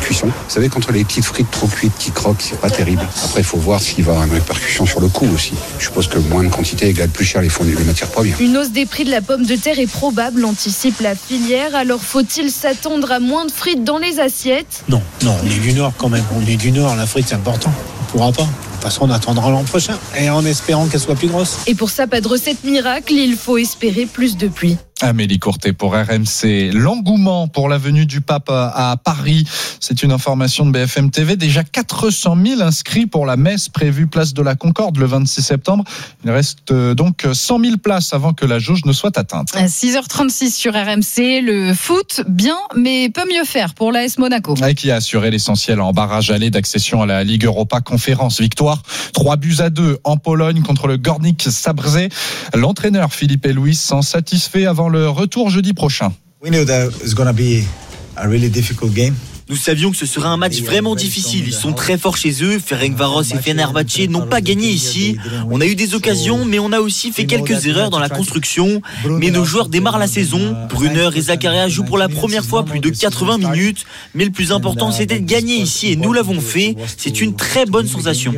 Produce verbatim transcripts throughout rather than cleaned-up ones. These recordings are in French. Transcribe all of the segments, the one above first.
cuisson. Vous savez, contre les petites frites trop cuites qui croquent, c'est pas terrible. Après, il faut voir s'il va avoir une répercussion sur le coût aussi. Je suppose que moins de quantité égale plus cher les, fournis, les matières premières. Une hausse des prix de la pomme de terre est probable, anticipe la filière. Alors faut-il s'attendre à moins de frites dans les assiettes ? Non, non, on est du Nord quand même. On est du Nord, la frite c'est important. On ne pourra pas. De toute façon, on attendra l'an prochain et en espérant qu'elle soit plus grosse. Et pour ça, pas de recette miracle, il faut espérer plus de pluie. Amélie Courtet pour R M C. L'engouement pour la venue du pape à Paris, c'est une information de B F M T V. Déjà quatre cent mille inscrits pour la messe prévue place de la Concorde le vingt-six septembre. Il reste donc cent mille places avant que la jauge ne soit atteinte. À six heures trente-six sur R M C, le foot, bien, mais peut mieux faire pour l'A S Monaco. Et qui a assuré l'essentiel en barrage aller d'accession à la Ligue Europa Conférence. Victoire trois buts à deux en Pologne contre le Górnik Zabrze. L'entraîneur Philippe Luis s'en satisfait avant le retour jeudi prochain. We knew that it was going to be a really difficult game. Nous savions que ce serait un match vraiment difficile. Ils sont très forts chez eux. Ferencváros et Fenerbahçe n'ont pas gagné ici. On a eu des occasions, mais on a aussi fait quelques erreurs dans la construction. Mais nos joueurs démarrent la saison. Brunner et Zakaria jouent pour la première fois plus de quatre-vingts minutes. Mais le plus important, c'était de gagner ici et nous l'avons fait. C'est une très bonne sensation.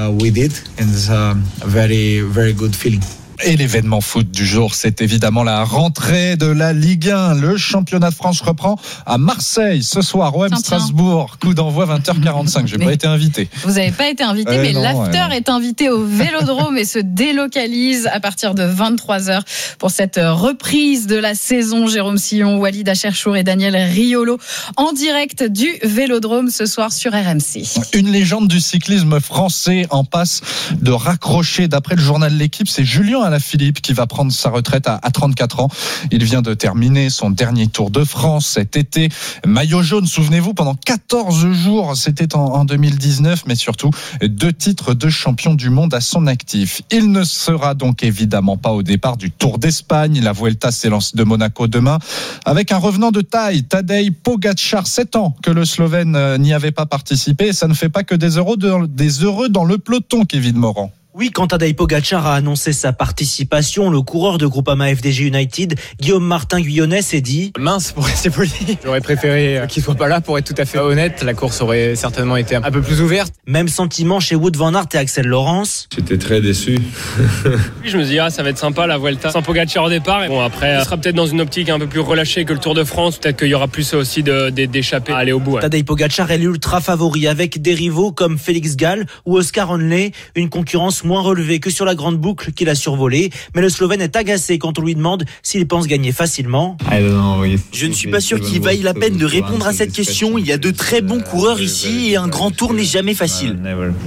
Et l'événement foot du jour, c'est évidemment la rentrée de la Ligue un. Le championnat de France reprend à Marseille ce soir, O M Strasbourg. Coup d'envoi vingt heures quarante-cinq. Je n'ai pas été invité. Vous n'avez pas été invité, euh, mais non, l'after ouais, est invité au Vélodrome et se délocalise à partir de vingt-trois heures pour cette reprise de la saison. Jérôme Sillon, Walid Acharchour et Daniel Riolo en direct du Vélodrome ce soir sur R M C. Une légende du cyclisme français en passe de raccrocher. D'après le journal L'Équipe, c'est Julien Alaphilippe qui va prendre sa retraite à, à trente-quatre ans. Il vient de terminer son dernier Tour de France cet été. Maillot jaune, souvenez-vous, pendant quatorze jours, c'était en, en deux mille dix-neuf, mais surtout deux titres de champion du monde à son actif. Il ne sera donc évidemment pas au départ du Tour d'Espagne. La Vuelta s'élance de Monaco demain avec un revenant de taille, Tadej Pogačar, sept ans que le Slovène n'y avait pas participé. Et ça ne fait pas que des heureux, de, des heureux dans le peloton, Kevin Morand. Oui, quand Tadej Pogačar a annoncé sa participation, le coureur de Groupama F D J United, Guillaume Martin Guyonnet, s'est dit « Mince, pour rester poli, j'aurais préféré qu'il soit pas là pour être tout à fait honnête. La course aurait certainement été un peu plus ouverte. » Même sentiment chez Wout van Aert et Axel Laurence. J'étais très déçu. Oui, je me dis, ah, ça va être sympa la Vuelta. Sans Pogačar au départ. Et bon, après, on sera peut-être dans une optique un peu plus relâchée que le Tour de France. Peut-être qu'il y aura plus aussi de, de, d'échapper à aller au bout. Ouais. Tadej Pogačar est l'ultra favori avec des rivaux comme Félix Gall ou Oscar Onley. Une concurrence moins relevée que sur la grande boucle qu'il a survolée, mais le Slovène est agacé quand on lui demande s'il pense gagner facilement. Je ne suis pas sûr qu'il vaille la peine de répondre à cette question. Il y a de très bons coureurs ici et un grand tour n'est jamais facile.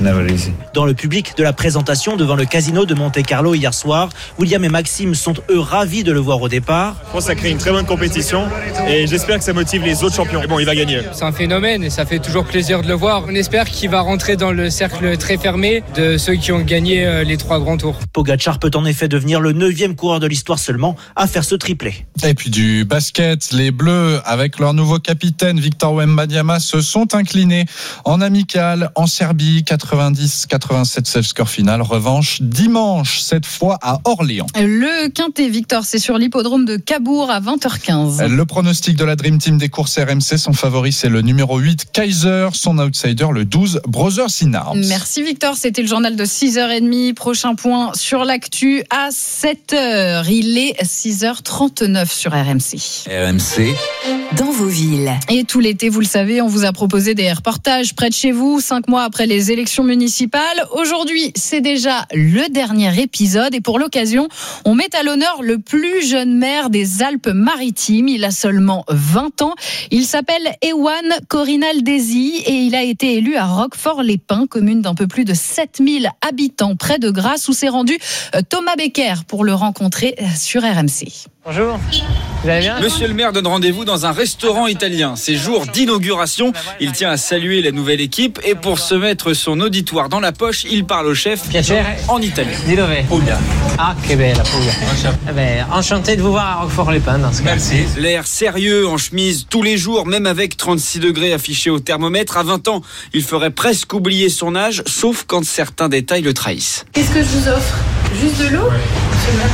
Dans le public de la présentation devant le casino de Monte-Carlo hier soir, William et Maxime sont eux ravis de le voir au départ. Je pense que ça crée une très bonne compétition et j'espère que ça motive les autres champions. Et bon, il va gagner. C'est un phénomène et ça fait toujours plaisir de le voir. On espère qu'il va rentrer dans le cercle très fermé de ceux qui ont gagné les trois grands tours. Pogačar peut en effet devenir le neuvième coureur de l'histoire seulement à faire ce triplé. Et puis du basket, les Bleus avec leur nouveau capitaine Victor Wembanyama se sont inclinés en amical en Serbie, quatre-vingt-dix quatre-vingt-sept, c'est le score final. Revanche dimanche, cette fois à Orléans. Le quintet Victor, c'est sur l'hippodrome de Cabourg à vingt heures quinze. Le pronostic de la Dream Team des courses R M C, son favori c'est le numéro huit Kaiser, son outsider le douze Brothers in Arms. Merci Victor, c'était le journal de six heures trente. Prochain point sur l'actu à sept heures. Il est six heures trente-neuf sur R M C. R M C dans vos villes. Et tout l'été, vous le savez, on vous a proposé des reportages près de chez vous, cinq mois après les élections municipales. Aujourd'hui, c'est déjà le dernier épisode et pour l'occasion, on met à l'honneur le plus jeune maire des Alpes-Maritimes. Il a seulement vingt ans. Il s'appelle Ewan Corinaldesi et il a été élu à Roquefort-les-Pins, commune d'un peu plus de sept mille habitants près de Grasse, où s'est rendu Thomas Becker pour le rencontrer sur R M C. Bonjour, vous allez bien ? Monsieur le maire donne rendez-vous dans un restaurant italien. C'est jour d'inauguration. Il tient à saluer la nouvelle équipe et pour se mettre son auditoire dans la poche, il parle au chef Piacere. en italien. Di dove? Puglia. Ah, che bella Puglia. Eh ben, enchanté de vous voir à Roquefort-les-Pins dans ce cas. Merci. L'air sérieux en chemise tous les jours, même avec trente-six degrés affichés au thermomètre. À vingt ans, il ferait presque oublier son âge, sauf quand certains détails le trahissent. Qu'est-ce que je vous offre ? Juste de l'eau ?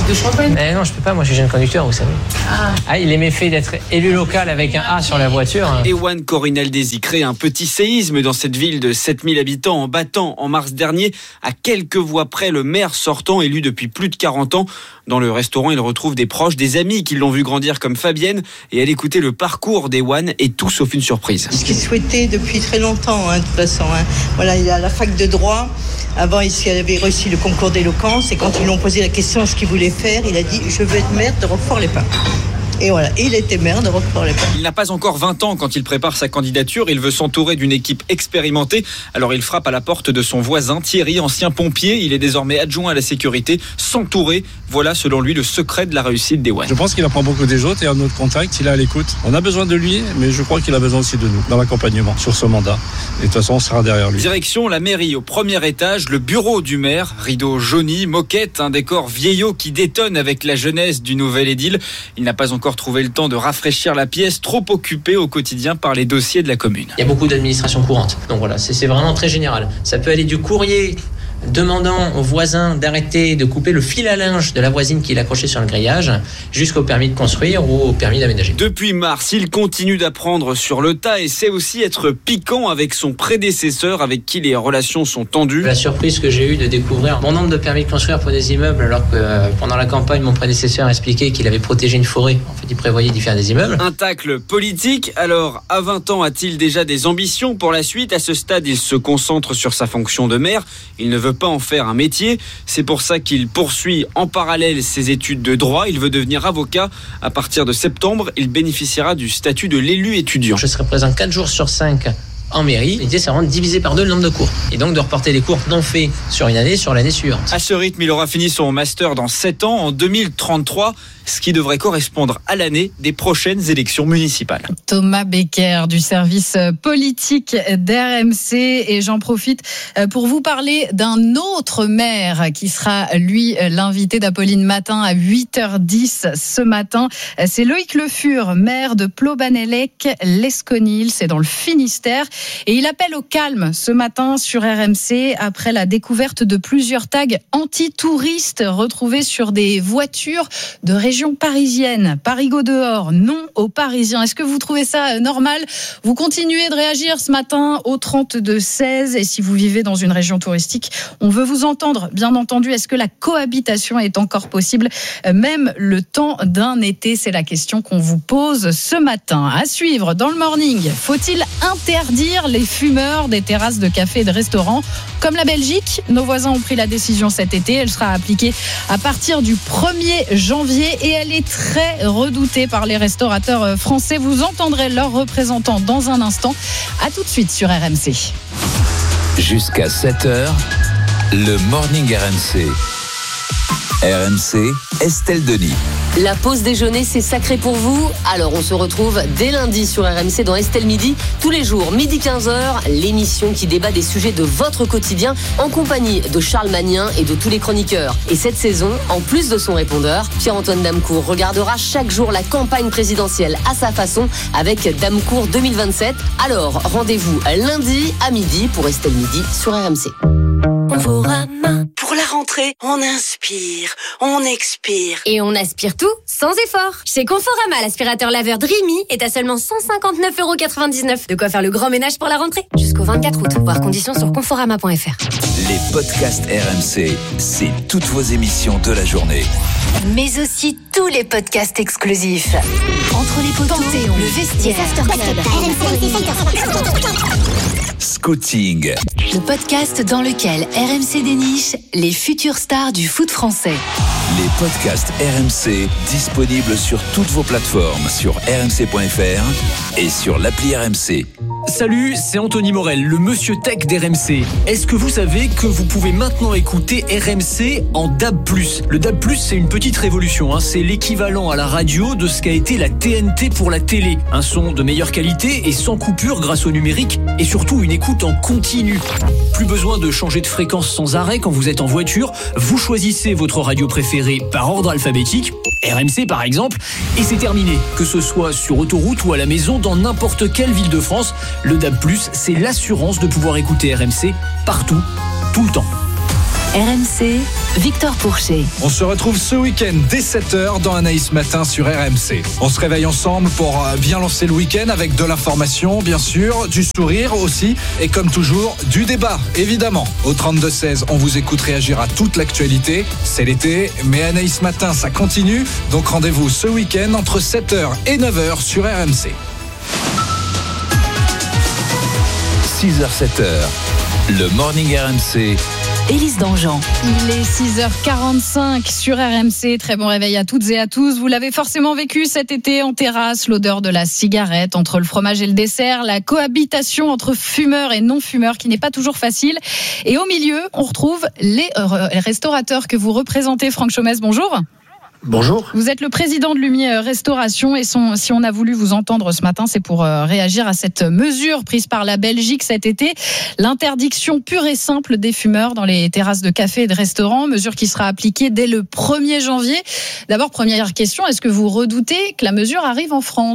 de champagne. Mais non, je peux pas, moi je suis jeune conducteur, vous savez. Ah, ah il est méfait d'être élu local avec un A sur la voiture. Ewan Corinaldesi crée un petit séisme dans cette ville de sept mille habitants en battant en mars dernier à quelques voix près le maire sortant élu depuis plus de quarante ans. Dans le restaurant, il retrouve des proches, des amis qui l'ont vu grandir comme Fabienne et elle écoutait le parcours d'Ewan et tout sauf une surprise. Ce qu'il souhaitait depuis très longtemps, hein, de toute façon. Hein. Voilà, il est à la fac de droit. Avant, il avait reçu le concours d'éloquence et quand ils lui ont posé la question ce qu'il voulait faire, il a dit « Je veux être maire de Roquefort-les-Pins ». Et voilà, il était maire de Roquefort-les-Pins. Il n'a pas encore vingt ans quand il prépare sa candidature. Il veut s'entourer d'une équipe expérimentée. Alors il frappe à la porte de son voisin Thierry, ancien pompier. Il est désormais adjoint à la sécurité. S'entourer, voilà selon lui le secret de la réussite d'Ewan. Je pense qu'il apprend beaucoup des autres et à notre contact, il est à l'écoute. On a besoin de lui, mais je crois qu'il a besoin aussi de nous dans l'accompagnement sur ce mandat. Et de toute façon, on sera derrière lui. Direction la mairie au premier étage, le bureau du maire. Rideau jauni, moquette, un décor vieillot qui détonne avec la jeunesse du nouvel édile. Il n'a pas encore trouvé le temps de rafraîchir la pièce, trop occupé au quotidien par les dossiers de la commune. Il y a beaucoup d'administration courante, donc voilà, c'est, c'est vraiment très général. Ça peut aller du courrier demandant aux voisins d'arrêter de couper le fil à linge de la voisine qui est accroché sur le grillage, jusqu'au permis de construire ou au permis d'aménager. Depuis mars, il continue d'apprendre sur le tas et sait aussi être piquant avec son prédécesseur avec qui les relations sont tendues. La surprise que j'ai eue de découvrir mon nombre de permis de construire pour des immeubles alors que euh, pendant la campagne, mon prédécesseur a expliqué qu'il avait protégé une forêt. En fait, il prévoyait d'y faire des immeubles. Un tacle politique. Alors, à vingt ans, a-t-il déjà des ambitions pour la suite ? À ce stade, il se concentre sur sa fonction de maire. Il ne veut pas en faire un métier. C'est pour ça qu'il poursuit en parallèle ses études de droit. Il veut devenir avocat. À partir de septembre, il bénéficiera du statut de l'élu étudiant. Je serai présent quatre jours sur cinq en mairie. L'idée, c'est vraiment de diviser par deux le nombre de cours. Et donc de reporter les cours non faits sur une année sur l'année suivante. À ce rythme, il aura fini son master dans sept ans, en deux mille trente-trois, ce qui devrait correspondre à l'année des prochaines élections municipales. Thomas Becker du service politique d'R M C. Et j'en profite pour vous parler d'un autre maire qui sera, lui, l'invité d'Apolline Matin à huit heures dix ce matin. C'est Loïc Le Fur, maire de Plobanelec-Lesconil. C'est dans le Finistère. Et il appelle au calme ce matin sur R M C après la découverte de plusieurs tags anti-touristes retrouvés sur des voitures de région parisienne. Parigo dehors, non aux Parisiens. Est-ce que vous trouvez ça normal ? Vous continuez de réagir ce matin au trente-deux seize. Et si vous vivez dans une région touristique, on veut vous entendre. Bien entendu, est-ce que la cohabitation est encore possible, même le temps d'un été ? C'est la question qu'on vous pose ce matin. À suivre dans le morning. Faut-il interdire les fumeurs des terrasses de cafés et de restaurants ? Comme la Belgique, nos voisins ont pris la décision cet été. Elle sera appliquée à partir du premier janvier et elle est très redoutée par les restaurateurs français. Vous entendrez leurs représentants dans un instant. À tout de suite sur R M C. Jusqu'à sept heures, le Morning R M C. R M C, Estelle Denis. La pause déjeuner, c'est sacré pour vous. Alors, on se retrouve dès lundi sur R M C dans Estelle Midi. Tous les jours, midi quinze heures, l'émission qui débat des sujets de votre quotidien en compagnie de Charles Magnien et de tous les chroniqueurs. Et cette saison, en plus de son répondeur, Pierre-Antoine Damecourt regardera chaque jour la campagne présidentielle à sa façon avec Damecourt deux mille vingt-sept. Alors, rendez-vous lundi à midi pour Estelle Midi sur R M C. Conforama. Pour la rentrée, on inspire, on expire. Et on aspire tout sans effort. Chez Conforama, l'aspirateur laveur Dreamy est à seulement cent cinquante-neuf euros quatre-vingt-dix-neuf. De quoi faire le grand ménage pour la rentrée. Jusqu'au vingt-quatre août. Voir conditions sur conforama point f r. Les podcasts R M C, c'est toutes vos émissions de la journée. Mais aussi tous les podcasts exclusifs. Entre les poteaux, Panthéon, le vestiaire, Scouting. Le podcast dans lequel R M C déniche les futures stars du foot français. Les podcasts R M C disponibles sur toutes vos plateformes, sur r m c point f r et sur l'appli R M C. Salut, c'est Anthony Morel, le monsieur tech d'R M C. Est-ce que vous savez que vous pouvez maintenant écouter R M C en D A B plus ? Le D A B plus, c'est une petite révolution. Hein. C'est l'équivalent à la radio de ce qu'a été la T N T pour la télé. Un son de meilleure qualité et sans coupure grâce au numérique et surtout une écoute en continu. Plus besoin de changer de fréquence sans arrêt quand vous êtes en voiture. Vous choisissez votre radio préférée par ordre alphabétique, R M C par exemple, et c'est terminé. Que ce soit sur autoroute ou à la maison, dans n'importe quelle ville de France, le D A B plus, c'est l'assurance de pouvoir écouter R M C partout, tout le temps. R M C, Victor Pourchet. On se retrouve ce week-end dès sept heures dans Anaïs Matin sur R M C. On se réveille ensemble pour bien lancer le week-end avec de l'information, bien sûr, du sourire aussi et comme toujours, du débat, évidemment. Au trente-deux seize, on vous écoute réagir à toute l'actualité. C'est l'été, mais Anaïs Matin, ça continue. Donc rendez-vous ce week-end entre sept heures et neuf heures sur R M C. six heures sept heures, le Morning R M C. Élise Dangean. Il est six heures quarante-cinq sur R M C. Très bon réveil à toutes et à tous. Vous l'avez forcément vécu cet été en terrasse, l'odeur de la cigarette entre le fromage et le dessert, la cohabitation entre fumeurs et non-fumeurs qui n'est pas toujours facile. Et au milieu, on retrouve les, euh, les restaurateurs que vous représentez. Franck Chomès, bonjour. Bonjour. Vous êtes le président de l'Umi Restauration et son, si on a voulu vous entendre ce matin, c'est pour euh, réagir à cette mesure prise par la Belgique cet été, l'interdiction pure et simple des fumeurs dans les terrasses de cafés et de restaurants, mesure qui sera appliquée dès le premier janvier. D'abord, première question, est-ce que vous redoutez que la mesure arrive en France ?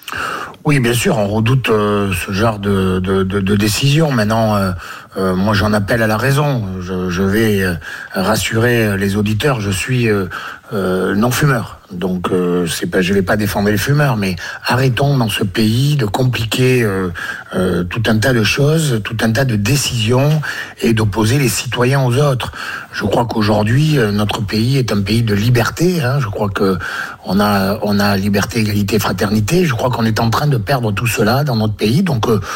Oui, bien sûr, on redoute euh, ce genre de, de, de, de décision. Maintenant, euh, euh, moi, j'en appelle à la raison. Je, je vais euh, rassurer les auditeurs. Je suis euh, euh, non-fumeur. Donc, euh, c'est pas, je vais pas défendre les fumeurs, mais arrêtons dans ce pays de compliquer euh, euh, tout un tas de choses, tout un tas de décisions et d'opposer les citoyens aux autres. Je crois qu'aujourd'hui, euh, notre pays est un pays de liberté. Hein. Je crois que on a, on a liberté, égalité, fraternité. Je crois qu'on est en train de perdre tout cela dans notre pays. Donc, euh,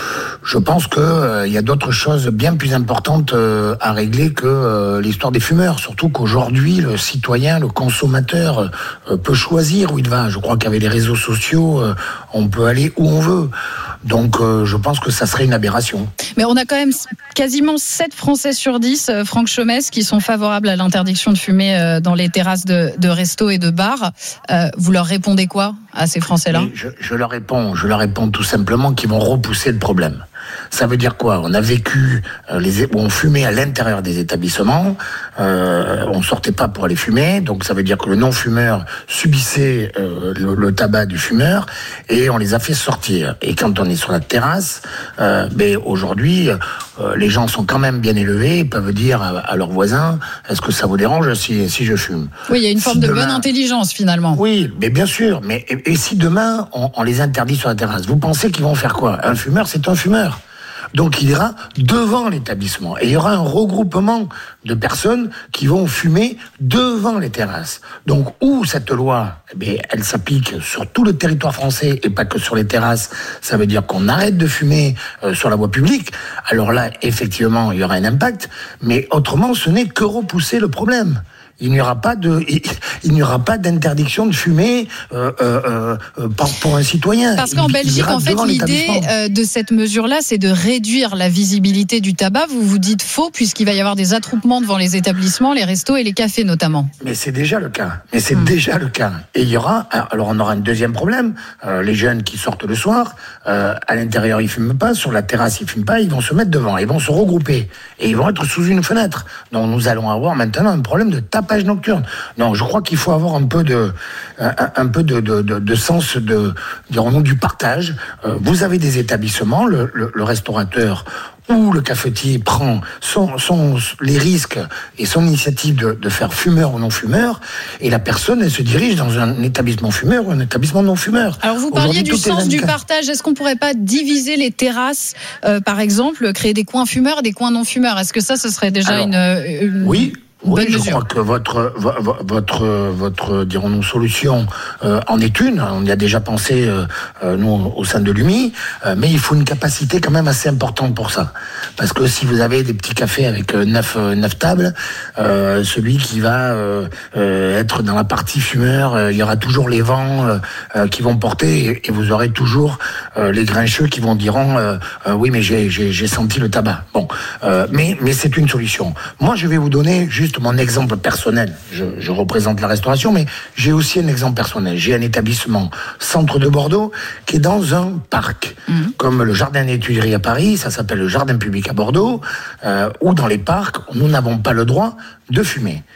je pense qu'il euh, y a d'autres choses bien plus importantes euh, à régler que euh, l'histoire des fumeurs. Surtout qu'aujourd'hui, le citoyen, le consommateur euh, peut choisir où il va. Je crois qu'avec les réseaux sociaux, euh, on peut aller où on veut. Donc, euh, je pense que ça serait une aberration. Mais on a quand même quasiment sept Français sur dix, euh, Franck Chomès, qui sont favorables à l'interdiction de fumer euh, dans les terrasses de, de restos et de bars. Euh, vous leur répondez quoi à ces Français-là ? je, je leur réponds, je leur réponds tout simplement qu'ils vont repousser le problème. Ça veut dire quoi ? On a vécu, euh, les, on fumait à l'intérieur des établissements, euh, on sortait pas pour aller fumer, donc ça veut dire que le non-fumeur subissait euh, le, le tabac du fumeur, et on les a fait sortir. Et quand on est sur la terrasse, euh, ben aujourd'hui, euh, les gens sont quand même bien élevés, ils peuvent dire à, à leurs voisins, est-ce que ça vous dérange si, si je fume ? Oui, il y a une forme si de demain, bonne intelligence finalement. Oui, mais bien sûr, mais et, et si demain on, on les interdit sur la terrasse, vous pensez qu'ils vont faire quoi ? Un fumeur, c'est un fumeur. Donc il ira devant l'établissement et il y aura un regroupement de personnes qui vont fumer devant les terrasses. Donc où cette loi, eh bien, elle s'applique sur tout le territoire français et pas que sur les terrasses. Ça veut dire qu'on arrête de fumer euh, sur la voie publique. Alors là, effectivement, il y aura un impact, mais autrement, ce n'est que repousser le problème. Il n'y aura pas de, il, il n'y aura pas d'interdiction de fumer euh, euh, euh, pour, pour un citoyen. Parce qu'en il, Belgique, il en fait, l'idée euh, de cette mesure-là, c'est de réduire la visibilité du tabac. Vous vous dites faux, puisqu'il va y avoir des attroupements devant les établissements, les restos et les cafés notamment. Mais c'est déjà le cas. Mais c'est mmh. déjà le cas. Et il y aura, alors on aura un deuxième problème. Euh, les jeunes qui sortent le soir, euh, à l'intérieur ils fument pas, sur la terrasse ils fument pas, ils vont se mettre devant, ils vont se regrouper et ils vont être sous une fenêtre. Donc nous allons avoir maintenant un problème de tabac nocturne. Non, je crois qu'il faut avoir un peu de, un, un peu de, de, de, de sens de, dirons-nous, du partage. Euh, vous avez des établissements, le, le, le restaurateur où le cafetier prend son, son, les risques et son initiative de, de faire fumeur ou non-fumeur, et la personne, elle se dirige dans un établissement fumeur ou un établissement non-fumeur. Alors vous parliez du sens du partage, est-ce qu'on pourrait pas diviser les terrasses, euh, par exemple, créer des coins fumeurs et des coins non-fumeurs ? Est-ce que ça, ce serait déjà Alors, une, une... Oui. Oui, Bonne je mesure. crois que votre votre votre, votre dirons-nous solution euh, en est une. On y a déjà pensé euh, nous au sein de l'Umi, euh, mais il faut une capacité quand même assez importante pour ça. Parce que si vous avez des petits cafés avec neuf neuf tables, euh, celui qui va euh, euh, être dans la partie fumeur, euh, il y aura toujours les vents euh, qui vont porter et, et vous aurez toujours euh, les grincheux qui vont diront euh, euh, oui mais j'ai j'ai j'ai senti le tabac. Bon, euh, mais mais c'est une solution. Moi je vais vous donner juste mon exemple personnel. Je, je représente la restauration, mais j'ai aussi un exemple personnel. J'ai un établissement centre de Bordeaux qui est dans un parc, mmh. comme le Jardin des Tuileries à Paris, ça s'appelle le Jardin public à Bordeaux, euh, où dans les parcs, nous n'avons pas le droit de fumer.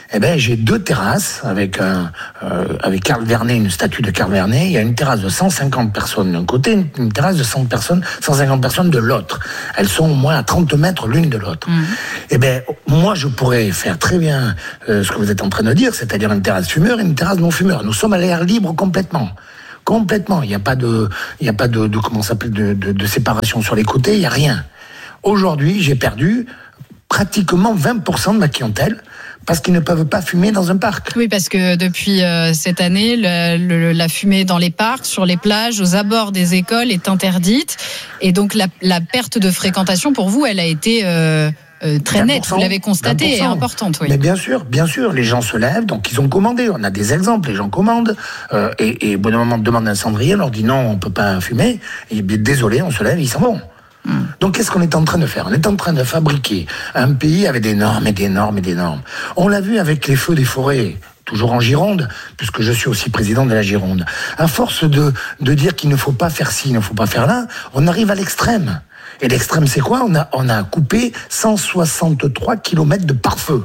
eh ben, j'ai deux terrasses avec un, euh, avec Carl Vernet, une statue de Carl Vernet. Il y a une terrasse de cent cinquante personnes d'un côté, une, une terrasse de cent personnes, cent cinquante personnes de l'autre. Elles sont au moins à trente mètres l'une de l'autre. Mmh. Eh ben, moi, je pourrais faire très bien euh, ce que vous êtes en train de dire, c'est-à-dire une terrasse fumeur et une terrasse non fumeur. Nous sommes à l'air libre complètement. Complètement. Il n'y a pas de, il n'y a pas de, de comment ça s'appelle, de, de, de séparation sur les côtés. Il n'y a rien. Aujourd'hui, j'ai perdu pratiquement vingt pour cent de ma clientèle parce qu'ils ne peuvent pas fumer dans un parc. Oui, parce que depuis euh, cette année, le, le, la fumée dans les parcs, sur les plages, aux abords des écoles est interdite. Et donc, la, la perte de fréquentation, pour vous, elle a été euh, euh, très nette. Vous l'avez constaté, et importante. Oui. Mais bien sûr, bien sûr, les gens se lèvent, donc ils ont commandé. On a des exemples, les gens commandent. Euh, et, et au bout d'un moment, demande un cendrier, on leur dit non, on ne peut pas fumer. Et bien, désolé, on se lève, ils s'en vont. Donc, qu'est-ce qu'on est en train de faire ? On est en train de fabriquer un pays avec des normes et des normes et des normes. On l'a vu avec les feux des forêts, toujours en Gironde, puisque je suis aussi président de la Gironde. À force de, de dire qu'il ne faut pas faire ci, il ne faut pas faire là, on arrive à l'extrême. Et l'extrême, c'est quoi ? On a, on a coupé cent soixante-trois kilomètres de pare-feu.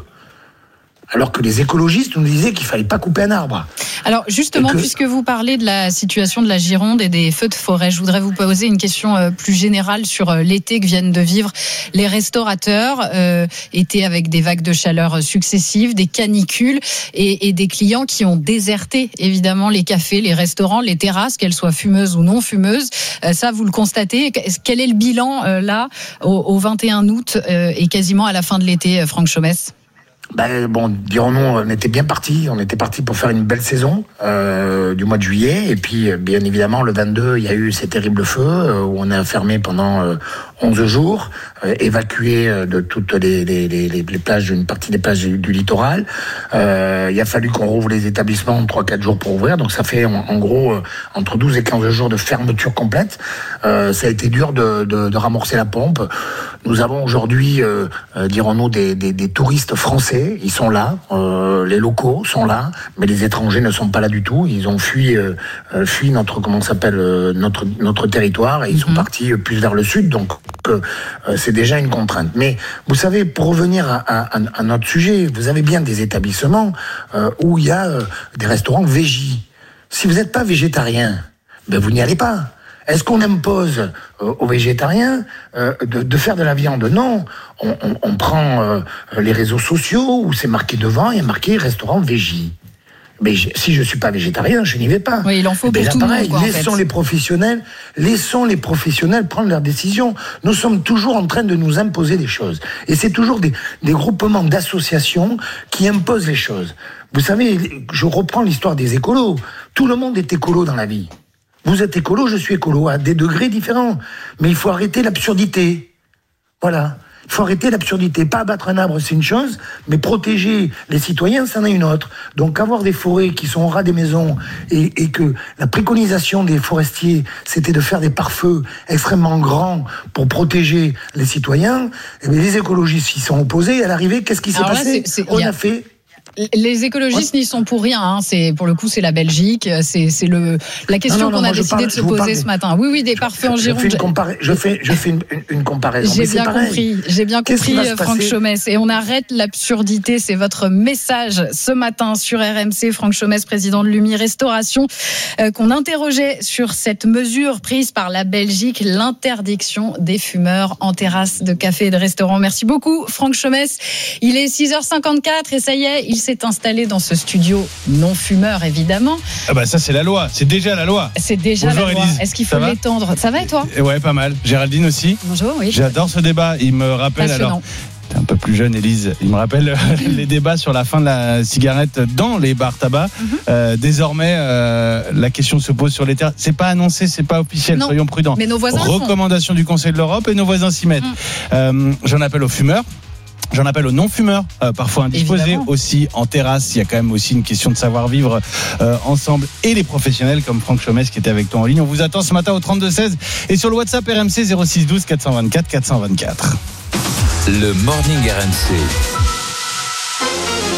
Alors que les écologistes nous disaient qu'il fallait pas couper un arbre. Alors justement, que... puisque vous parlez de la situation de la Gironde et des feux de forêt, je voudrais vous poser une question plus générale sur l'été que viennent de vivre les restaurateurs. Euh, été avec des vagues de chaleur successives, des canicules et, et des clients qui ont déserté évidemment les cafés, les restaurants, les terrasses, qu'elles soient fumeuses ou non fumeuses. Euh, ça, vous le constatez. Quel est le bilan euh, là au, au vingt et un août euh, et quasiment à la fin de l'été, Franck Chaumesse ? Ben, bon, dirons-nous, on était bien parti. On était parti pour faire une belle saison euh, du mois de juillet. Et puis, bien évidemment, le vingt-deux, il y a eu ces terribles feux euh, où on a fermé pendant euh, onze jours, euh, évacué de toutes les, les, les, les plages, une partie des plages du, du littoral. Euh, il a fallu qu'on rouvre les établissements trois quatre jours pour ouvrir. Donc, ça fait en, en gros euh, entre douze et quinze jours de fermeture complète. Euh, ça a été dur de, de, de ramorcer la pompe. Nous avons aujourd'hui, euh, euh, dirons-nous, des, des, des touristes français. Ils sont là, euh, les locaux sont là, mais les étrangers ne sont pas là du tout. Ils ont fui, euh, fui notre comment s'appelle euh, notre notre territoire et ils sont mmh. partis plus vers le sud. Donc euh, c'est déjà une contrainte. Mais vous savez, pour revenir à, à, à notre sujet, vous avez bien des établissements euh, où il y a euh, des restaurants végis. Si vous n'êtes pas végétarien, ben vous n'y allez pas. Est-ce qu'on impose euh, aux végétariens euh, de, de faire de la viande ? Non. On, on, on prend euh, les réseaux sociaux où c'est marqué devant, il y a marqué restaurant végé. Mais je, si je suis pas végétarien, je n'y vais pas. Oui, il en faut pour là, tout pareil, le monde. Quoi, laissons en fait. les professionnels, laissons les professionnels prendre leurs décisions. Nous sommes toujours en train de nous imposer des choses. Et c'est toujours des, des groupements d'associations qui imposent les choses. Vous savez, je reprends l'histoire des écolos. Tout le monde est écolo dans la vie. Vous êtes écolo, je suis écolo, à des degrés différents. Mais il faut arrêter l'absurdité. Voilà. Il faut arrêter l'absurdité. Pas abattre un arbre, c'est une chose, mais protéger les citoyens, c'en est une autre. Donc avoir des forêts qui sont au ras des maisons et, et que la préconisation des forestiers, c'était de faire des pare-feux extrêmement grands pour protéger les citoyens, et bien les écologistes y sont opposés. À l'arrivée, qu'est-ce qui s'est Alors là, passé c'est, c'est, On a... a fait... Les écologistes n'y sont pour rien. Hein. C'est pour le coup, c'est la Belgique. C'est, c'est le la question non, non, qu'on non, a décidé parle, de se poser ce matin. Oui, oui, des parfums en Gironde. Je fais une, compara- je fais, je fais une, une, une comparaison. J'ai mais bien c'est pareil. compris. J'ai bien compris, Franck Chaumesse. Et on arrête l'absurdité. C'est votre message ce matin sur R M C. Franck Chaumesse, président de l'U M I Restauration, euh, qu'on interrogeait sur cette mesure prise par la Belgique, l'interdiction des fumeurs en terrasse de café et de restaurant. Merci beaucoup, Franck Chaumesse. Il est six heures cinquante-quatre et ça y est, il s'est installé dans ce studio non fumeur, évidemment. Ah bah ça c'est la loi, c'est déjà la loi. C'est déjà Bonjour la loi. Élise. Est-ce qu'il faut l'étendre ? Ça va et toi ? Ouais, pas mal. Géraldine aussi. Bonjour, oui. J'adore ce débat. Il me rappelle Passionnant. alors. T'es un peu plus jeune, Élise. Il me rappelle les débats sur la fin de la cigarette dans les bars tabac. Mm-hmm. Euh, désormais, euh, la question se pose sur les terres. C'est pas annoncé, c'est pas officiel. Non, soyons prudents. Mais nos voisins Recommandation du Conseil de l'Europe et nos voisins s'y mettent. Mm. Euh, j'en appelle aux fumeurs. J'en appelle aux non-fumeurs, euh, parfois indisposés. Évidemment. Aussi en terrasse. Il y a quand même aussi une question de savoir-vivre euh, ensemble. Et les professionnels comme Franck Chaumesse qui était avec toi en ligne. On vous attend ce matin au trente-deux seize et sur le WhatsApp R M C zéro six douze quatre cent vingt-quatre quatre cent vingt-quatre. Le Morning R M C.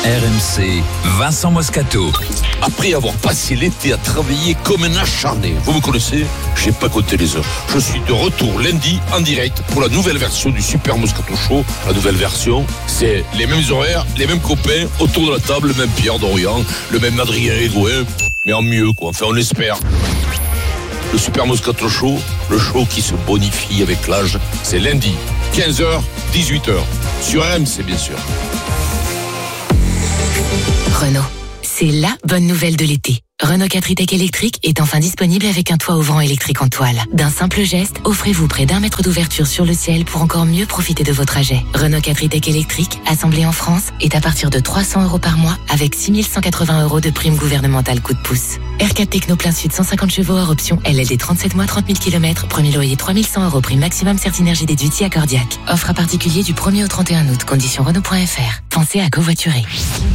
R M C, Vincent Moscato. Après avoir passé l'été à travailler comme un acharné, vous me connaissez, j'ai pas compté les heures. Je suis de retour lundi en direct pour la nouvelle version du Super Moscato Show. La nouvelle version, c'est les mêmes horaires, les mêmes copains, autour de la table, le même Pierre Dorian, le même Adrien Hégouin, mais en mieux quoi, enfin on espère. Le Super Moscato Show, le show qui se bonifie avec l'âge, c'est lundi, quinze heures, dix-huit heures, sur R M C bien sûr. Renault, c'est la bonne nouvelle de l'été. Renault quatre e-Tech électrique est enfin disponible avec un toit ouvrant électrique en toile. D'un simple geste, offrez-vous près d'un mètre d'ouverture sur le ciel pour encore mieux profiter de vos trajets. Renault quatre e-Tech électrique, assemblé en France, est à partir de trois cents euros par mois avec six mille cent quatre-vingts euros de prime gouvernementale coup de pouce. R quatre Techno plein sud cent cinquante chevaux hors option, L L D trente-sept mois, trente mille kilomètres, premier loyer trois mille cent euros, prime maximum Certinergie déduit accordiaque. Offre à particulier du premier au trente et un août, conditions Renault point F R. Pensez à covoiturer.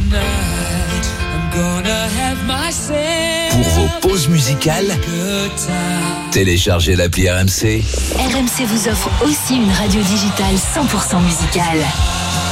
Pour vos pauses musicales, téléchargez l'appli R M C. R M C vous offre aussi une radio digitale cent pour cent musicale.